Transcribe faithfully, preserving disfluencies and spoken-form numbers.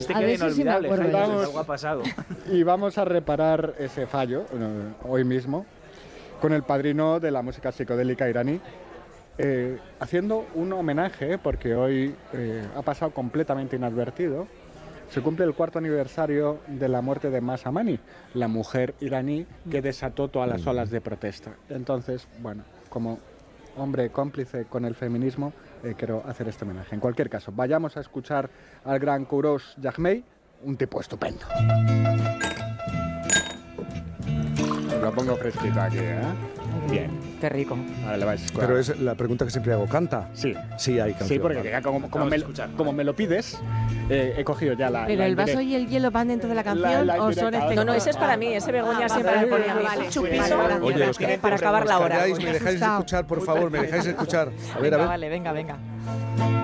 Este A queda ver si sí me inolvidable, acuerdo. Jaime, Vamos. algo ha pasado. Y vamos a reparar ese fallo eh, hoy mismo con el padrino de la música psicodélica iraní, eh, haciendo un homenaje, porque hoy eh, ha pasado completamente inadvertido. Se cumple el cuarto aniversario de la muerte de Mahsa Amini, la mujer iraní que desató todas las olas de protesta. Entonces, bueno, como hombre cómplice con el feminismo, eh, quiero hacer este homenaje. En cualquier caso, vayamos a escuchar al gran Kourosh Jahmei, un tipo estupendo. Lo pongo fresquito aquí, ¿eh? Bien. Qué rico. Ahora le vais a escuchar. Pero es la pregunta que siempre hago, ¿canta? Sí. Sí, hay canción. Sí, porque vale. ya como, como, Vamos a me, escuchar, como vale. me lo pides, eh, he cogido ya la... ¿Pero la el vaso indirecta. y el hielo van dentro de la canción La- la o son indirecta. este? No, no, ese es para mí, ese Begoña siempre me pone a mí. Vale, Un chupito vale, vale. Oye, los que- para acabar la hora. Calláis, me dejáis escuchar, por favor, me dejáis escuchar. A ver, Venga, a ver. vale, venga, venga.